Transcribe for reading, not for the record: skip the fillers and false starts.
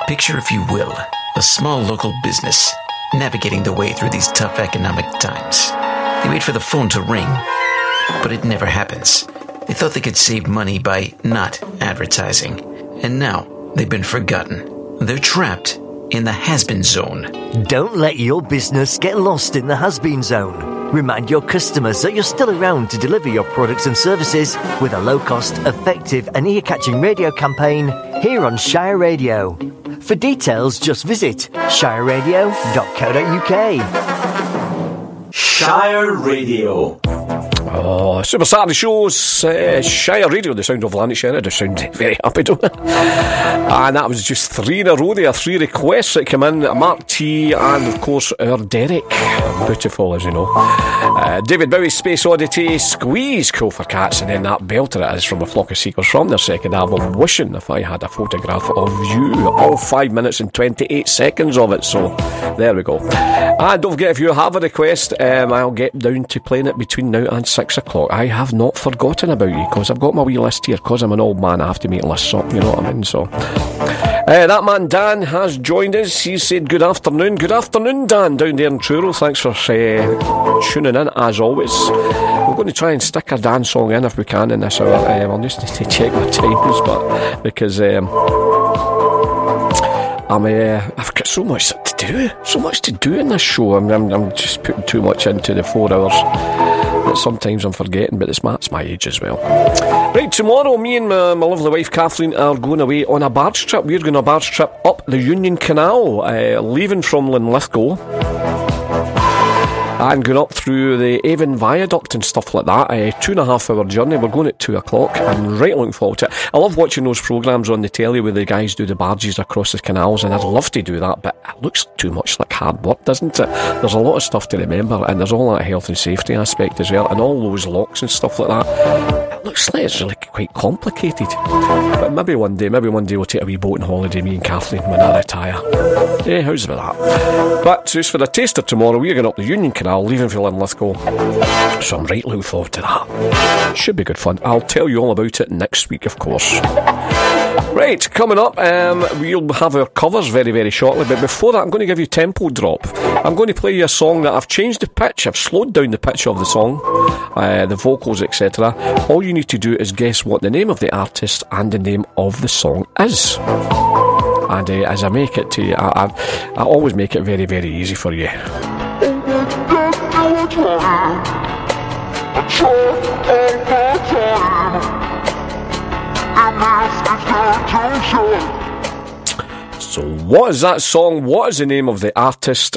Picture, if you will, a small local business navigating their way through these tough economic times. They wait for the phone to ring, but it never happens. They thought they could save money by not advertising, and now they've been forgotten. They're trapped in the has-been zone. Don't let your business get lost in the has-been zone. Remind your customers that you're still around to deliver your products and services with a low-cost, effective and ear-catching radio campaign here on Shire Radio. For details, just visit shireradio.co.uk. Shire Radio. Oh, Super Saturday shows, Shire Radio, the sound of Lanarkshire. I sound very happy, don't I? And that was just 3 in a row there, 3 requests that came in. Mark T and, of course, our Derek. Beautiful, as you know. David Bowie's Space Oddity, Squeeze, Cool for Cats, and then that belter it is from A Flock of Seekers from their second album, Wishing If I Had a Photograph of You. All 5 minutes and 28 seconds of it, so there we go. And don't forget, if you have a request, I'll get down to playing it between now and 6 o'clock. I have not forgotten about you, because I've got my wee list here, because I'm an old man, I have to make lists up, you know what I mean, so... that man Dan has joined us. He said good afternoon. Good afternoon, Dan, down there in Truro. Thanks for tuning in, as always. We're going to try and stick a Dan song in if we can in this hour. I'll just need to check my times, but because I've got so much to do in this show. I'm just putting too much into the 4 hours that sometimes I'm forgetting, but it's my age as well. Right, tomorrow me and my lovely wife Kathleen are going away on a barge trip. We're going on a barge trip up the Union Canal, leaving from Linlithgow and going up through the Avon Viaduct and stuff like that. 2.5 hour journey. We're going at 2 o'clock. I'm right looking forward to it. I love watching those programmes on the telly where the guys do the barges across the canals, and I'd love to do that, but it looks too much like hard work, doesn't it? There's a lot of stuff to remember, and there's all that health and safety aspect as well, and all those locks and stuff like that. It looks like it's really quite complicated. But maybe one day we'll take a wee boating holiday, me and Kathleen, when I retire. Yeah, how's about that? But just for a taster tomorrow, we're going up the Union Canal, leaving for Linlithgow. So I'm right looking forward to that. Should be good fun. I'll tell you all about it next week, of course. Right, coming up, we'll have our covers very, very shortly, but before that I'm going to give you Tempo Drop. I'm going to play you a song that I've changed the pitch, I've slowed down the pitch of the song, the vocals, etc. All you need to do is guess what the name of the artist and the name of the song is. And as I make it to you, I always make it very, very easy for you. So what is that song? What is the name of the artist